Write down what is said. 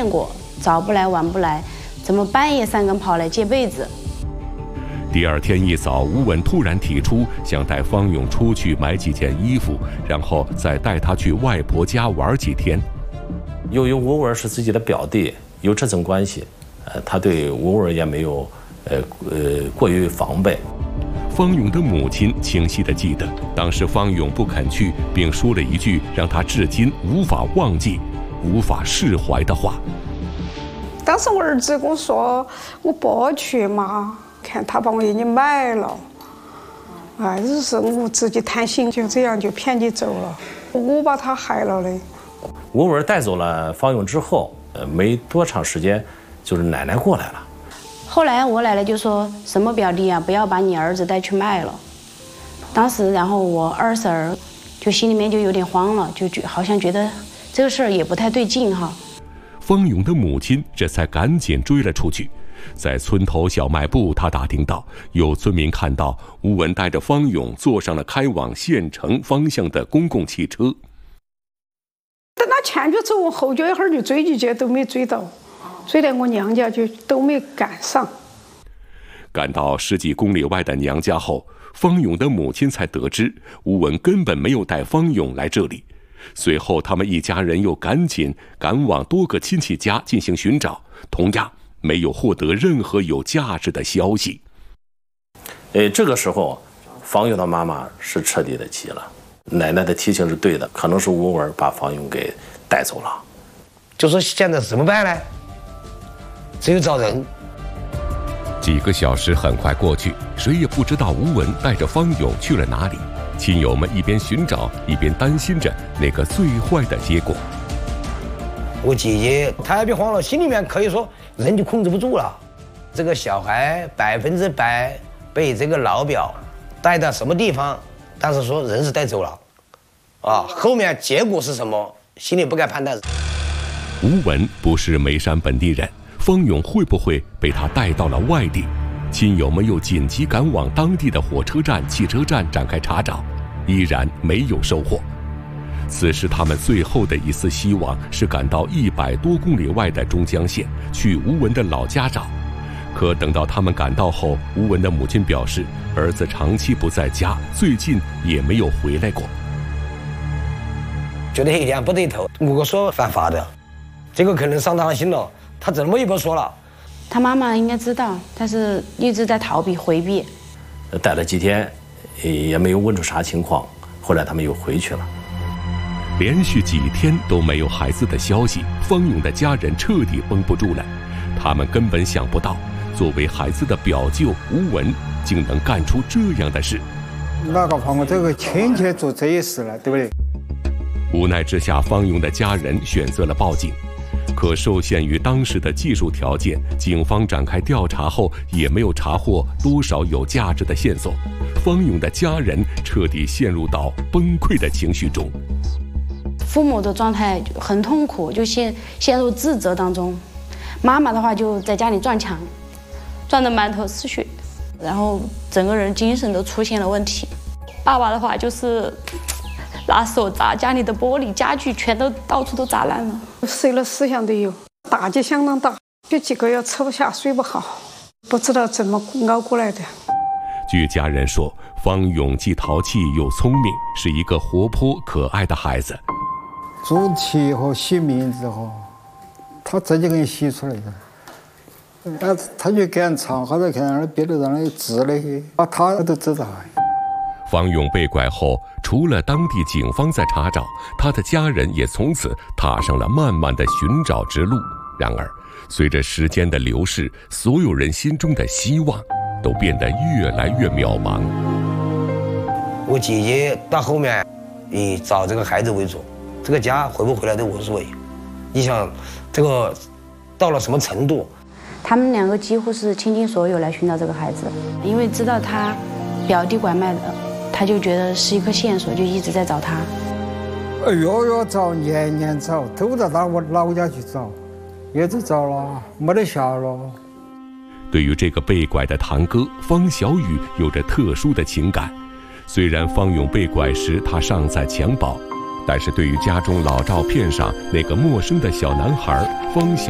见过，早不来晚不来，怎么半夜3更跑来借被子？ 第二天一早，吴文突然提出想带方勇出去买几件衣服，然后再带他去外婆家玩几天。 由于吴文是自己的表弟，有这层关系，他对吴文也没有过于防备。 方勇的母亲清晰地记得，当时方勇不肯去，并说了一句让他至今无法忘记、无法释怀的话。 当时我儿子跟我说：“我不去嘛。”看他把我给你买了，就是我自己贪心，就这样就骗你走了，我把他害了嘞。 吴文带走了方勇之后，没多长时间，就是奶奶过来了。 后来我奶奶就说什么表弟啊，不要把你儿子带去卖了。当时，然后我二婶儿就心里面就有点慌了，就好像觉得这个事儿也不太对劲哈。 方勇的母亲这才赶紧追了出去。在村头小卖部，他打听到有村民看到吴文带着方勇坐上了开往县城方向的公共汽车。 等他前脚走，我后脚一会儿就追进去，都没追到，追到我娘家就都没赶上。 赶到10几公里外的娘家后，方勇的母亲才得知吴文根本没有带方勇来这里。随后他们一家人又赶紧赶往多个亲戚家进行寻找，同样没有获得任何有价值的消息。 这个时候，方勇的妈妈是彻底的急了。奶奶的提醒是对的，可能是吴文把方勇给带走了。 就说现在怎么办呢？只有找人。 几个小时很快过去，谁也不知道吴文带着方勇去了哪里。亲友们一边寻找，一边担心着那个最坏的结果。 我姐姐她也别慌了，心里面可以说人就控制不住了。这个小孩100%被这个老表带到什么地方，但是说人是带走了，后面结果是什么，心里不敢判断。 吴文不是眉山本地人，方勇会不会被他带到了外地？亲友们又紧急赶往当地的火车站、汽车站展开查找，依然没有收获。此时他们最后的一丝希望是赶到100多公里外的中江县，去吴文的老家找。可等到他们赶到后，吴文的母亲表示，儿子长期不在家，最近也没有回来过。 觉得一点不对头，我说犯法的，这个可能伤他心了。他怎么也不说了？ 他妈妈应该知道，但是一直在逃避回避。 待了几天，也没有问出啥情况。后来他们又回去了。 连续几天都没有孩子的消息，方勇的家人彻底绷不住了。他们根本想不到，作为孩子的表舅吴文竟能干出这样的事。 哪个怕我这个亲戚做这些事了，对不对？ 无奈之下，方勇的家人选择了报警。可受限于当时的技术条件，警方展开调查后也没有查获多少有价值的线索。方勇的家人彻底陷入到崩溃的情绪中。 父母的状态很痛苦，就陷入自责当中。妈妈的话就在家里撞墙，撞得满头是血，然后整个人精神都出现了问题。爸爸的话就是拿手砸家里的玻璃家具，全都到处都砸烂了， 碎了4项都有，打击相当大，有几个月吃不下睡不好，不知道怎么熬过来的。 据家人说，方勇既淘气又聪明，是一个活泼可爱的孩子。 主题和起名字哈，他自己给你写出来的，他就给人唱，或者看那别的人的字那些，他都知道。 方勇被拐后，除了当地警方在查找，他的家人也从此踏上了漫漫的寻找之路。然而，随着时间的流逝，所有人心中的希望都变得越来越渺茫。 我姐姐到后面以找这个孩子为主，这个家回不回来都无所谓。你想，这个到了什么程度？ 他们2个几乎是倾尽所有来寻找这个孩子，因为知道他表弟拐卖的，他就觉得是一颗线索，就一直在找他。 月找，年找，都到我老家去找，也是找了，没得下了。 对于这个被拐的堂哥方小雨有着特殊的情感。虽然方勇被拐时他尚在襁褓，但是对于家中老照片上那个陌生的小男孩方小